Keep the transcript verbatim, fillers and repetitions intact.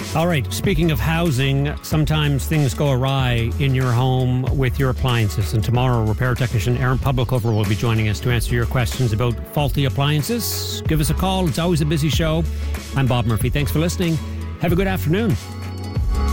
All right, speaking of housing, sometimes things go awry in your home with your appliances. And tomorrow, repair technician Aaron Publicover will be joining us to answer your questions about faulty appliances. Give us a call. It's always a busy show. I'm Bob Murphy. Thanks for listening. Have a good afternoon.